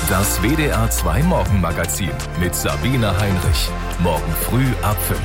Das WDR 2 Morgenmagazin mit Sabine Heinrich. Morgen früh ab 5.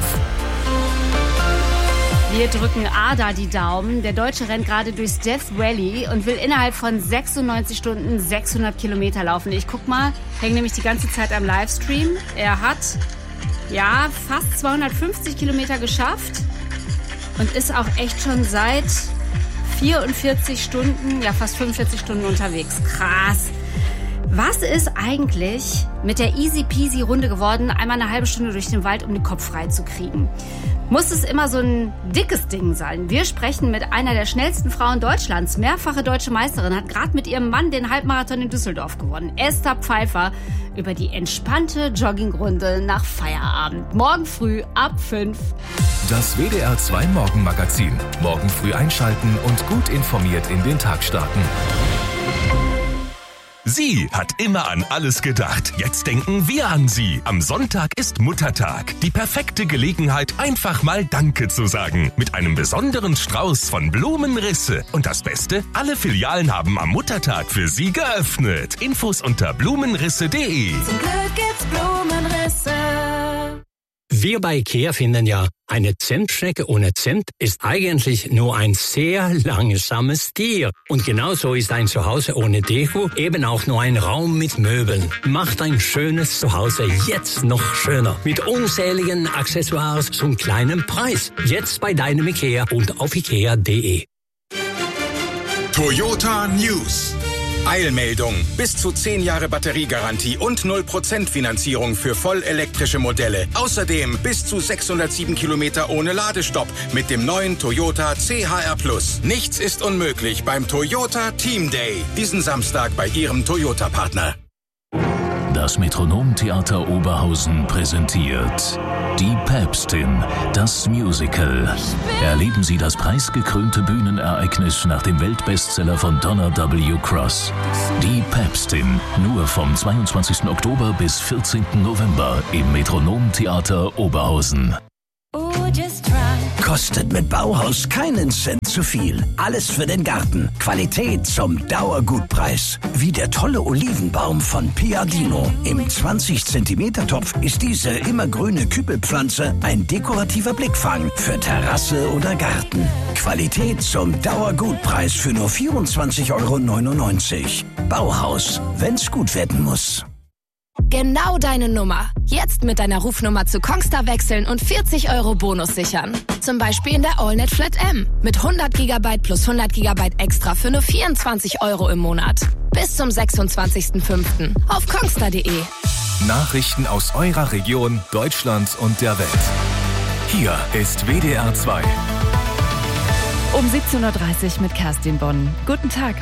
Wir drücken Ada die Daumen. Der Deutsche rennt gerade durchs Death Valley und will innerhalb von 96 Stunden 600 Kilometer laufen. Ich guck mal, hänge nämlich die ganze Zeit am Livestream. Er hat, fast 250 Kilometer geschafft und ist auch echt schon seit 44 Stunden, fast 45 Stunden unterwegs. Krass. Was ist eigentlich mit der Easy-Peasy-Runde geworden, einmal eine halbe Stunde durch den Wald, um den Kopf frei zu kriegen? Muss es immer so ein dickes Ding sein? Wir sprechen mit einer der schnellsten Frauen Deutschlands, mehrfache deutsche Meisterin, hat gerade mit ihrem Mann den Halbmarathon in Düsseldorf gewonnen. Esther Pfeiffer über die entspannte Joggingrunde nach Feierabend. Morgen früh ab 5. Das WDR 2 Morgenmagazin. Morgen früh einschalten und gut informiert in den Tag starten. Sie hat immer an alles gedacht. Jetzt denken wir an Sie. Am Sonntag ist Muttertag. Die perfekte Gelegenheit, einfach mal Danke zu sagen. Mit einem besonderen Strauß von Blumenrisse. Und das Beste, alle Filialen haben am Muttertag für Sie geöffnet. Infos unter blumenrisse.de. Zum Glück gibt's Blumenrisse. Wir bei IKEA finden ja, eine Zentschnecke ohne Zent ist eigentlich nur ein sehr langsames Tier. Und genauso ist ein Zuhause ohne Deko eben auch nur ein Raum mit Möbeln. Macht ein schönes Zuhause jetzt noch schöner. Mit unzähligen Accessoires zum kleinen Preis. Jetzt bei deinem IKEA und auf ikea.de. Toyota News. Eilmeldung. Bis zu 10 Jahre Batteriegarantie und 0% Finanzierung für vollelektrische Modelle. Außerdem bis zu 607 Kilometer ohne Ladestopp mit dem neuen Toyota CHR+. Nichts ist unmöglich beim Toyota Team Day. Diesen Samstag bei Ihrem Toyota-Partner. Das Metronomtheater Oberhausen präsentiert Die Päpstin, das Musical. Erleben Sie das preisgekrönte Bühnenereignis nach dem Weltbestseller von Donna W. Cross. Die Päpstin, nur vom 22. Oktober bis 14. November im Metronomtheater Oberhausen. Kostet mit Bauhaus keinen Cent zu viel. Alles für den Garten. Qualität zum Dauergutpreis. Wie der tolle Olivenbaum von Piadino. Im 20 cm Topf ist diese immergrüne Kübelpflanze ein dekorativer Blickfang für Terrasse oder Garten. Qualität zum Dauergutpreis für nur 24,99 €. Bauhaus, wenn's gut werden muss. Genau deine Nummer. Jetzt mit deiner Rufnummer zu Kongstar wechseln und 40 € Bonus sichern. Zum Beispiel in der AllNet Flat M. Mit 100 GB plus 100 GB extra für nur 24 € im Monat. Bis zum 26.05. auf kongstar.de. Nachrichten aus eurer Region, Deutschland und der Welt. Hier ist WDR 2. Um 17.30 Uhr mit Kerstin Bonn. Guten Tag.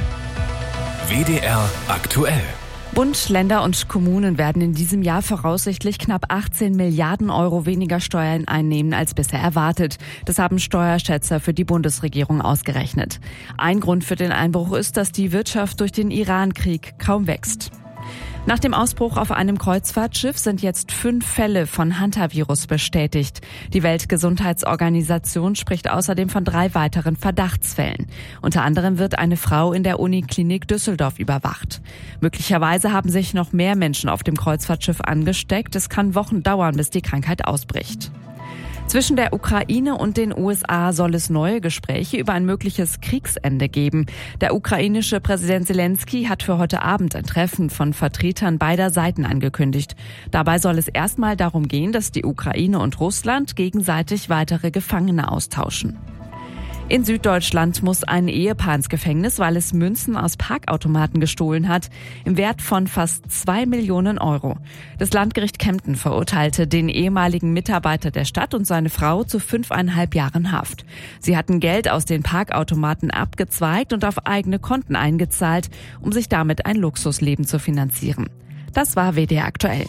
WDR aktuell. Bund, Länder und Kommunen werden in diesem Jahr voraussichtlich knapp 18 Milliarden € weniger Steuern einnehmen als bisher erwartet. Das haben Steuerschätzer für die Bundesregierung ausgerechnet. Ein Grund für den Einbruch ist, dass die Wirtschaft durch den Iran-Krieg kaum wächst. Nach dem Ausbruch auf einem Kreuzfahrtschiff sind jetzt 5 Fälle von Hantavirus bestätigt. Die Weltgesundheitsorganisation spricht außerdem von 3 weiteren Verdachtsfällen. Unter anderem wird eine Frau in der Uniklinik Düsseldorf überwacht. Möglicherweise haben sich noch mehr Menschen auf dem Kreuzfahrtschiff angesteckt. Es kann Wochen dauern, bis die Krankheit ausbricht. Zwischen der Ukraine und den USA soll es neue Gespräche über ein mögliches Kriegsende geben. Der ukrainische Präsident Zelensky hat für heute Abend ein Treffen von Vertretern beider Seiten angekündigt. Dabei soll es erstmal darum gehen, dass die Ukraine und Russland gegenseitig weitere Gefangene austauschen. In Süddeutschland muss ein Ehepaar ins Gefängnis, weil es Münzen aus Parkautomaten gestohlen hat, im Wert von fast 2 Millionen €. Das Landgericht Kempten verurteilte den ehemaligen Mitarbeiter der Stadt und seine Frau zu 5,5 Jahren Haft. Sie hatten Geld aus den Parkautomaten abgezweigt und auf eigene Konten eingezahlt, um sich damit ein Luxusleben zu finanzieren. Das war WDR aktuell.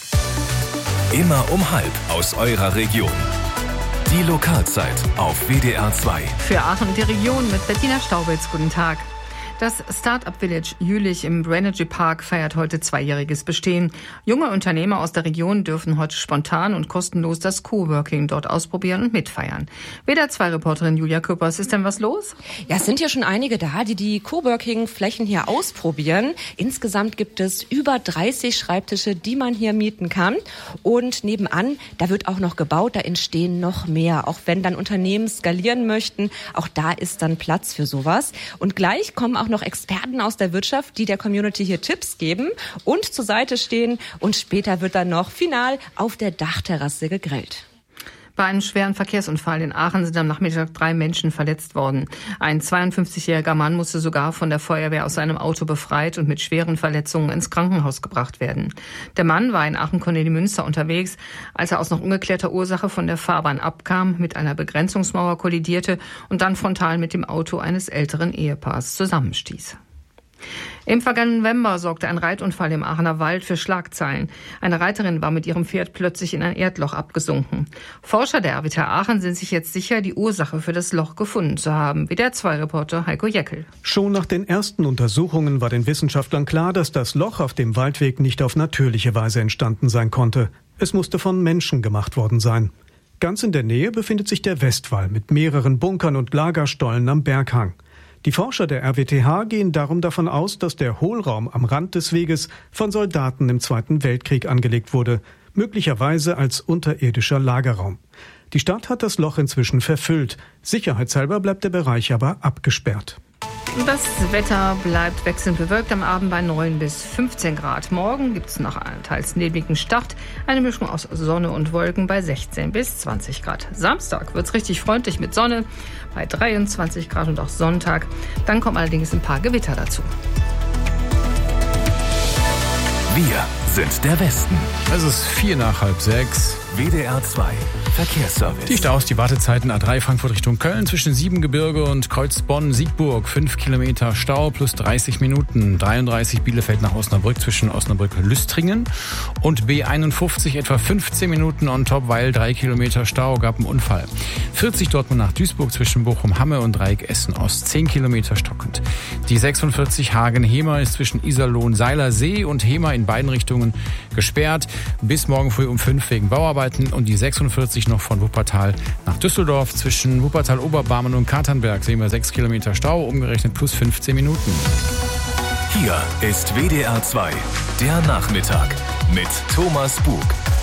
Immer um 12 aus eurer Region. Die Lokalzeit auf WDR 2. Für Aachen und die Region mit Bettina Staubitz. Guten Tag. Das Start-up-Village Jülich im Branergy Park feiert heute 2-jähriges Bestehen. Junge Unternehmer aus der Region dürfen heute spontan und kostenlos das Coworking dort ausprobieren und mitfeiern. WDR 2-Reporterin Julia Küppers, ist denn was los? Ja, es sind ja schon einige da, die Coworking-Flächen hier ausprobieren. Insgesamt gibt es über 30 Schreibtische, die man hier mieten kann. Und nebenan, da wird auch noch gebaut, da entstehen noch mehr. Auch wenn dann Unternehmen skalieren möchten, auch da ist dann Platz für sowas. Und gleich kommen auch noch Experten aus der Wirtschaft, die der Community hier Tipps geben und zur Seite stehen. Und später wird dann noch final auf der Dachterrasse gegrillt. Bei einem schweren Verkehrsunfall in Aachen sind am Nachmittag 3 Menschen verletzt worden. Ein 52-jähriger Mann musste sogar von der Feuerwehr aus seinem Auto befreit und mit schweren Verletzungen ins Krankenhaus gebracht werden. Der Mann war in Aachen-Kornelimünster unterwegs, als er aus noch ungeklärter Ursache von der Fahrbahn abkam, mit einer Begrenzungsmauer kollidierte und dann frontal mit dem Auto eines älteren Ehepaars zusammenstieß. Im vergangenen November sorgte ein Reitunfall im Aachener Wald für Schlagzeilen. Eine Reiterin war mit ihrem Pferd plötzlich in ein Erdloch abgesunken. Forscher der RWTH Aachen sind sich jetzt sicher, die Ursache für das Loch gefunden zu haben, wie der 2-Reporter Heiko Jeckel. Schon nach den ersten Untersuchungen war den Wissenschaftlern klar, dass das Loch auf dem Waldweg nicht auf natürliche Weise entstanden sein konnte. Es musste von Menschen gemacht worden sein. Ganz in der Nähe befindet sich der Westwall mit mehreren Bunkern und Lagerstollen am Berghang. Die Forscher der RWTH gehen darum davon aus, dass der Hohlraum am Rand des Weges von Soldaten im Zweiten Weltkrieg angelegt wurde, möglicherweise als unterirdischer Lagerraum. Die Stadt hat das Loch inzwischen verfüllt. Sicherheitshalber bleibt der Bereich aber abgesperrt. Das Wetter bleibt wechselnd bewölkt, am Abend bei 9 bis 15 Grad. Morgen gibt es noch einen teils nebligen Start, eine Mischung aus Sonne und Wolken bei 16 bis 20 Grad. Samstag wird es richtig freundlich mit Sonne bei 23 Grad und auch Sonntag. Dann kommen allerdings ein paar Gewitter dazu. Wir sind der Westen. Es ist 5:45. WDR 2 Verkehrsservice. Die Staus, die Wartezeiten A3 Frankfurt Richtung Köln zwischen Siebengebirge und Kreuz Bonn-Siegburg. 5 Kilometer Stau plus 30 Minuten. 33 Bielefeld nach Osnabrück zwischen Osnabrück-Lüstringen. Und B51 etwa 15 Minuten on top, weil 3 Kilometer Stau, gab einen Unfall. 40 Dortmund nach Duisburg zwischen Bochum-Hamme und Dreieck Essen-Ost. 10 Kilometer stockend. Die 46 Hagen-Hemer ist zwischen Iserlohn-Seiler See und Hemer in beiden Richtungen gesperrt. Bis morgen früh um 5 wegen Bauarbeiten. Und die 46 noch von Wuppertal nach Düsseldorf. Zwischen Wuppertal-Oberbarmen und Katernberg sehen wir 6 Kilometer Stau, umgerechnet plus 15 Minuten. Hier ist WDR 2, der Nachmittag mit Thomas Bug.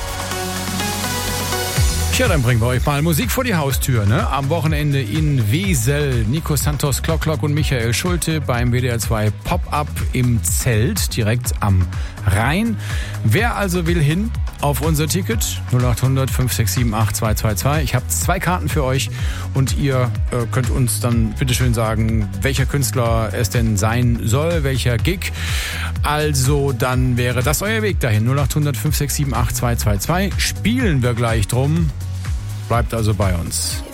Tja, dann bringen wir euch mal Musik vor die Haustür, ne? Am Wochenende in Wesel. Nico Santos, Klock und Michael Schulte beim WDR 2 Pop-Up im Zelt, direkt am Rhein. Wer also will hin auf unser Ticket? 0800 567 8222. Ich habe 2 Karten für euch und ihr könnt uns dann bitteschön sagen, welcher Künstler es denn sein soll, welcher Gig. Also dann wäre das euer Weg dahin. 0800 567 8222. Spielen wir gleich drum. Bleibt also bei uns.